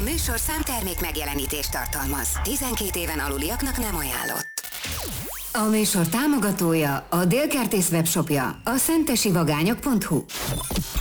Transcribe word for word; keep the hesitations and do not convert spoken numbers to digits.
műsor számtermék megjelenítést tartalmaz. tizenkét éven aluliaknak nem ajánlott. A műsor támogatója, a Dél Kertész webshopja, a szentesivagányok pont hu.